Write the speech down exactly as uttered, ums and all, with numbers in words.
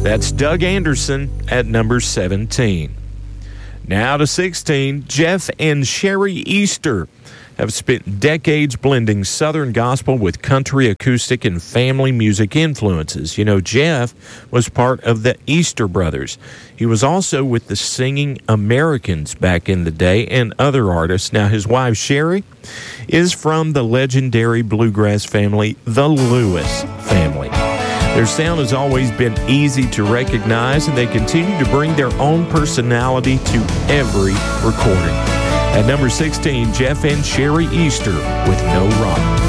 That's Doug Anderson at number seventeen. Now to sixteen, Jeff and Sherry Easter have spent decades blending Southern gospel with country, acoustic, and family music influences. You know, Jeff was part of the Easter Brothers. He was also with the Singing Americans back in the day and other artists. Now, his wife, Sherry, is from the legendary bluegrass family, the Lewis family. Their sound has always been easy to recognize, and they continue to bring their own personality to every recording. At number sixteen, Jeff and Sherry Easter with No Rock.